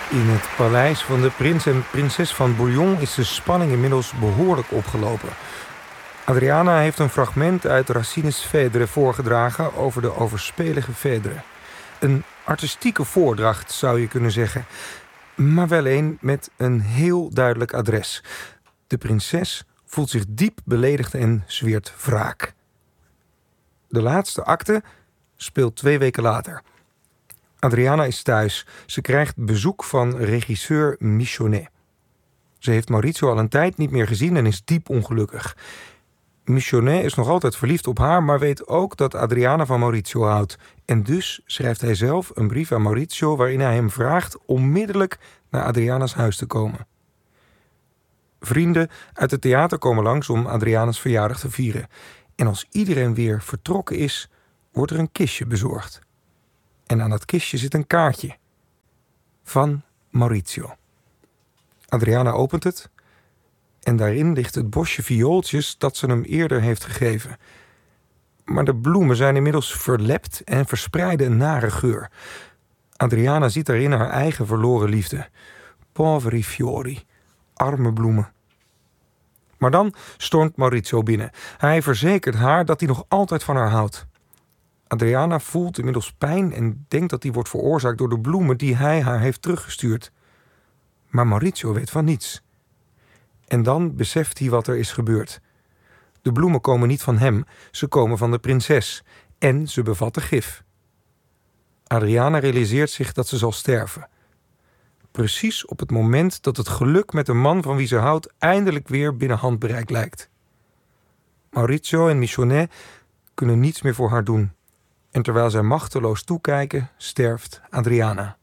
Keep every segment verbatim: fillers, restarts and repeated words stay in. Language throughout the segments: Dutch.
In het paleis van de prins en prinses van Bouillon is de spanning inmiddels behoorlijk opgelopen. Adriana heeft een fragment uit Racines Phèdre voorgedragen over de overspelige Phèdre. Een artistieke voordracht, zou je kunnen zeggen. Maar wel een met een heel duidelijk adres. De prinses voelt zich diep beledigd en zweert wraak. De laatste acte speelt twee weken later. Adriana is thuis. Ze krijgt bezoek van regisseur Michonnet. Ze heeft Maurizio al een tijd niet meer gezien en is diep ongelukkig. Michonnet is nog altijd verliefd op haar, maar weet ook dat Adriana van Maurizio houdt. En dus schrijft hij zelf een brief aan Maurizio waarin hij hem vraagt onmiddellijk naar Adriana's huis te komen. Vrienden uit het theater komen langs om Adriana's verjaardag te vieren. En als iedereen weer vertrokken is, wordt er een kistje bezorgd. En aan dat kistje zit een kaartje. Van Maurizio. Adriana opent het. En daarin ligt het bosje viooltjes dat ze hem eerder heeft gegeven. Maar de bloemen zijn inmiddels verlept en verspreiden een nare geur. Adriana ziet daarin haar eigen verloren liefde. Poveri fiori. Arme bloemen. Maar dan stormt Maurizio binnen. Hij verzekert haar dat hij nog altijd van haar houdt. Adriana voelt inmiddels pijn en denkt dat die wordt veroorzaakt door de bloemen die hij haar heeft teruggestuurd. Maar Maurizio weet van niets. En dan beseft hij wat er is gebeurd. De bloemen komen niet van hem, ze komen van de prinses. En ze bevatten gif. Adriana realiseert zich dat ze zal sterven. Precies op het moment dat het geluk met de man van wie ze houdt eindelijk weer binnen handbereik lijkt. Maurizio en Michonnet kunnen niets meer voor haar doen. En terwijl zij machteloos toekijken, sterft Adriana.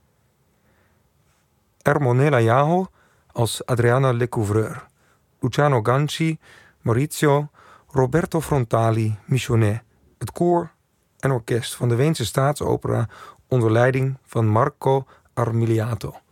Ermonella Jaho als Adriana Lecouvreur. Luciano Ganci, Maurizio, Roberto Frontali, Michonnet. Het koor en orkest van de Weense Staatsopera onder leiding van Marco Armiliato.